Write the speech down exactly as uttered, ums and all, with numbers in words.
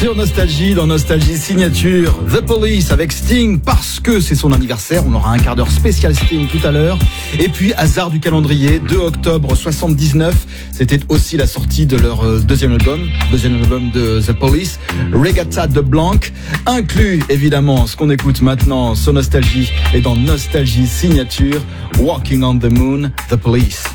Sur Nostalgie, dans Nostalgie Signature, The Police avec Sting, parce que c'est son anniversaire, on aura un quart d'heure spécial Sting tout à l'heure. Et puis, hasard du calendrier, deux octobre soixante-dix-neuf, c'était aussi la sortie de leur deuxième album, deuxième album de The Police, Regatta de Blanc, inclus évidemment ce qu'on écoute maintenant sur Nostalgie et dans Nostalgie Signature, Walking on the Moon, The Police.